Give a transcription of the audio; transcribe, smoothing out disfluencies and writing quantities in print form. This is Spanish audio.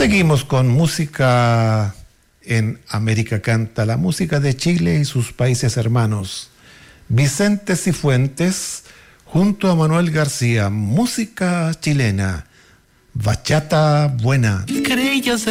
Seguimos con música en América Canta, la música de Chile y sus países hermanos. Vicente Cifuentes junto a Manuel García, música chilena, bachata buena. Querellas